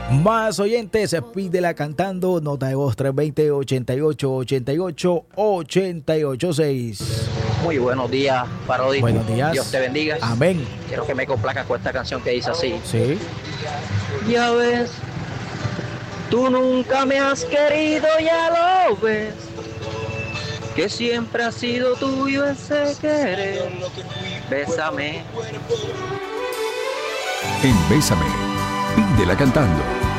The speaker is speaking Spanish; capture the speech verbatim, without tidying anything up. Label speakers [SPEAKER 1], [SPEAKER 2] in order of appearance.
[SPEAKER 1] Más oyentes, pídela cantando, nota de voz tres dos cero, ochenta y ocho, ochenta y ocho, ochenta y ocho seis.
[SPEAKER 2] Muy buenos días, Parodi.
[SPEAKER 1] Buenos días.
[SPEAKER 2] Dios te bendiga.
[SPEAKER 1] Amén.
[SPEAKER 2] Quiero que me complazcas con esta canción que dice así.
[SPEAKER 1] Sí.
[SPEAKER 2] Ya ves, tú nunca me has querido, ya lo ves, que siempre ha sido tuyo ese querer. Bésame.
[SPEAKER 3] En Bésame, pídela cantando.